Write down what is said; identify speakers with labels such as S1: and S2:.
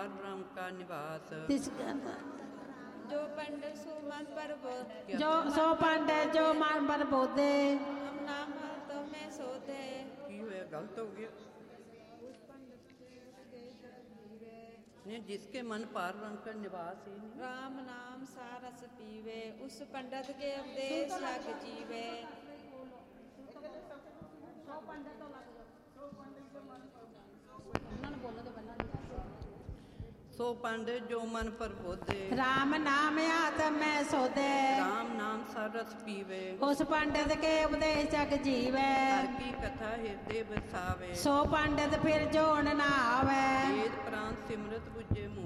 S1: पार ब्रह्म का निवास।
S2: जो पंडित सुमन पर
S3: जो सो पंडित जो मन पर बोधे
S2: हम नाम तो में सोते।
S1: की हुआ, गलत हो गया। नहीं, जिसके मन पार ब्रह्म का निवास ही नहीं।
S2: राम नाम सारस पीवे उस पंडित के उपदेश लग जीवे।
S1: सो पंडित जो मन पर बोधे
S3: राम नाम आत्म में सोधे
S1: राम नाम सरस पीवे
S3: उस पंडित के उपदेश जग जीवे।
S1: हर की कथा हृदय बसावे
S3: सो पंडित फिर जोड़ ना आवे
S1: वेद प्राण सिमरत बुझे मुँह